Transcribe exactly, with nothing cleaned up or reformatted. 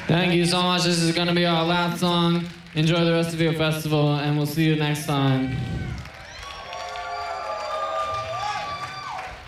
Thank you so much. This is going to be our last song. Enjoy the rest of your festival, and we'll see you next time.